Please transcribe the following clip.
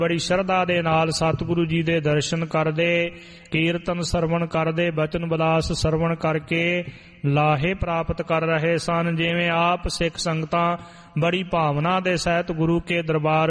ਬੜੀ ਸ਼ਰਧਾ ਦੇ ਨਾਲ ਸਤਿਗੁਰੂ ਜੀ ਦੇ ਦਰਸ਼ਨ ਕਰਦੇ, ਕੀਰਤਨ ਸਰਵਣ ਕਰਦੇ, ਬਚਨ ਵਿਲਾਸ ਸਰਵਣ ਕਰਕੇ ਲਾਹੇ ਪ੍ਰਾਪਤ ਕਰ ਰਹੇ ਸਨ। ਜਿਵੇਂ ਆਪ ਸਿੱਖ ਸੰਗਤਾਂ ਬੜੀ ਭਾਵਨਾ ਦੇ ਸਹਿਤ ਗੁਰੂ ਕੇ ਦਰਬਾਰ